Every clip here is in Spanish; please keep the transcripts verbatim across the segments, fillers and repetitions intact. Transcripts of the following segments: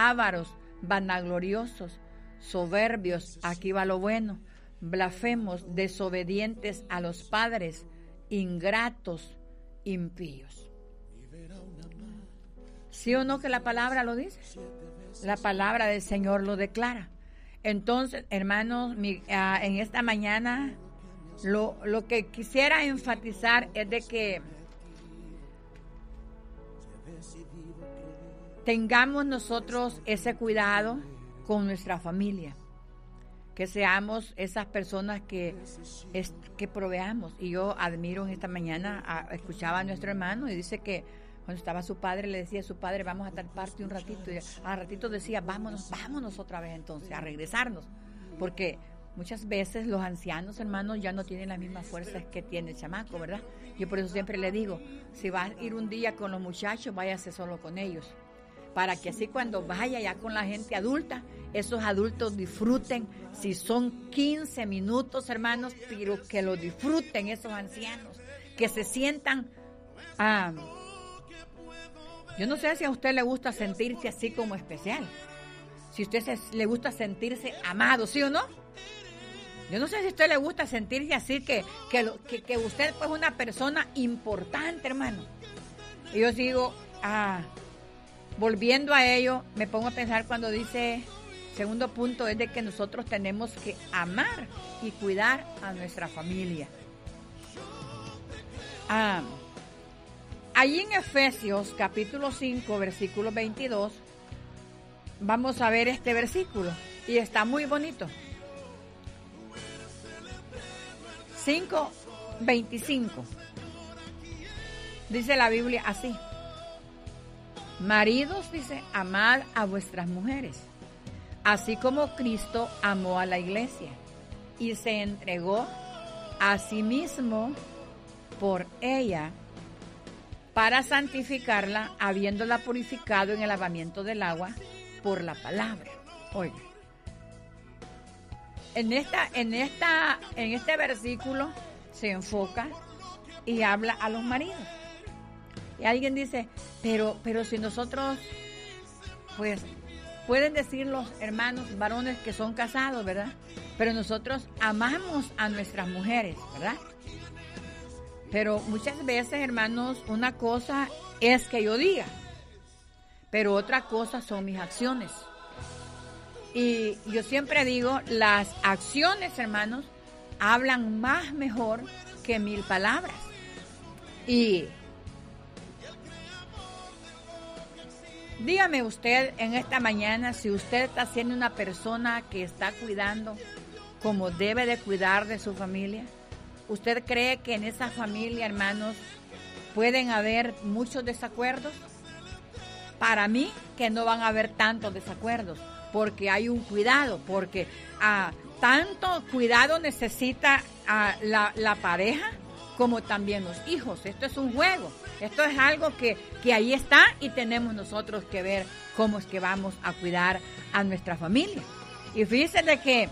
ávaros, vanagloriosos, soberbios, aquí va lo bueno, blasfemos, desobedientes a los padres, ingratos, impíos. ¿Sí o no que la palabra lo dice? La palabra del Señor lo declara. Entonces, hermanos, mi, uh, en esta mañana lo, lo que quisiera enfatizar es de que tengamos nosotros ese cuidado con nuestra familia, que seamos esas personas que, es, que proveamos. Y yo admiro en esta mañana, a, escuchaba a nuestro hermano y dice que cuando estaba su padre, le decía a su padre, vamos a tal parte un ratito, y al ratito decía, vámonos, vámonos otra vez entonces, a regresarnos, porque muchas veces los ancianos, hermanos, ya no tienen las mismas fuerzas que tiene el chamaco, ¿verdad? Yo por eso siempre le digo, si vas a ir un día con los muchachos, váyase solo con ellos, para que así cuando vaya ya con la gente adulta, esos adultos disfruten, si son quince minutos, hermanos, pero que lo disfruten esos ancianos, que se sientan... Ah, yo no sé si a usted le gusta sentirse así como especial, si a usted se, le gusta sentirse amado, ¿sí o no? Yo no sé si a usted le gusta sentirse así, que, que, que, que usted pues, es una persona importante, hermano. Y yo sigo, ah, volviendo a ello, me pongo a pensar cuando dice, segundo punto, es de que nosotros tenemos que amar y cuidar a nuestra familia. Ah, allí en Efesios capítulo cinco, versículo veintidós, vamos a ver este versículo y está muy bonito. cinco veinticinco. Dice la Biblia así: maridos, dice, amad a vuestras mujeres, así como Cristo amó a la iglesia y se entregó a sí mismo por ella, para santificarla, habiéndola purificado en el lavamiento del agua por la palabra. Oiga, en esta, en esta, en este versículo se enfoca y habla a los maridos. Y alguien dice, pero, pero si nosotros, pues, pueden decir los hermanos varones que son casados, ¿verdad? Pero nosotros amamos a nuestras mujeres, ¿verdad? Pero muchas veces, hermanos, una cosa es que yo diga, pero otra cosa son mis acciones. Y yo siempre digo, las acciones, hermanos, hablan más mejor que mil palabras. Y dígame usted en esta mañana si usted está siendo una persona que está cuidando como debe de cuidar de su familia. ¿Usted cree que en esa familia, hermanos, pueden haber muchos desacuerdos? Para mí, que no van a haber tantos desacuerdos, porque hay un cuidado, porque ah, tanto cuidado necesita ah, la, la pareja como también los hijos. Esto es un juego, esto es algo que, que ahí está y tenemos nosotros que ver cómo es que vamos a cuidar a nuestra familia. Y fíjense de que...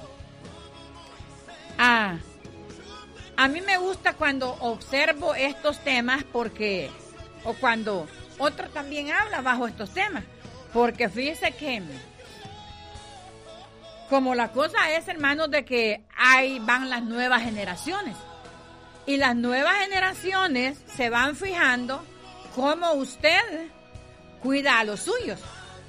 Ah, A mí me gusta cuando observo estos temas porque, o cuando otro también habla bajo estos temas, porque fíjese que como la cosa es, hermanos, de que ahí van las nuevas generaciones y las nuevas generaciones se van fijando cómo usted cuida a los suyos.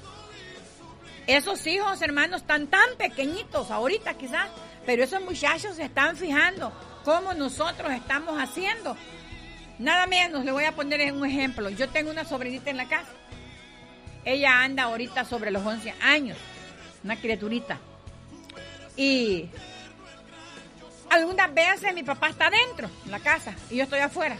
Esos hijos, hermanos, están tan pequeñitos ahorita quizás, pero esos muchachos se están fijando cómo nosotros estamos haciendo. Nada menos, le voy a poner un ejemplo. Yo tengo una sobrinita en la casa. Ella anda ahorita sobre los once años, una criaturita. Y algunas veces mi papá está dentro en la casa y yo estoy afuera.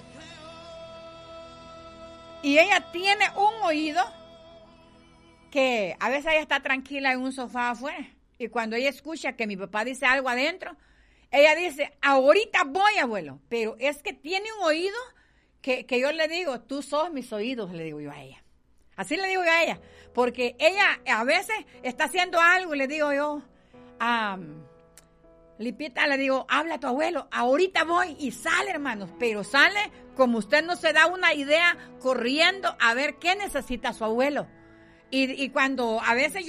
Y ella tiene un oído que a veces ella está tranquila en un sofá afuera. Y cuando ella escucha que mi papá dice algo adentro, ella dice, ahorita voy, abuelo. Pero es que tiene un oído que, que yo le digo, tú sos mis oídos, le digo yo a ella. Así le digo yo a ella. Porque ella a veces está haciendo algo y le digo yo, um, Lipita, le digo, habla a tu abuelo, ahorita voy. Y sale, hermanos, pero sale como usted no se da una idea, corriendo a ver qué necesita su abuelo. Y, y cuando a veces yo